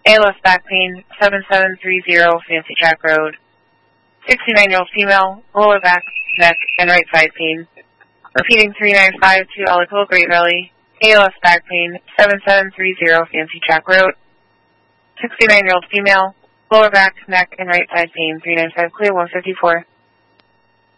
ALS back pain, 7730 Fancy Track Road. 69-year-old female, lower back, neck, and right side pain. Repeating 3952 Ellicott, Great Valley. ALS back pain, 7730 Fancy Track Road. 69-year-old female, lower back, neck, and right side pain. 395 clear, 154.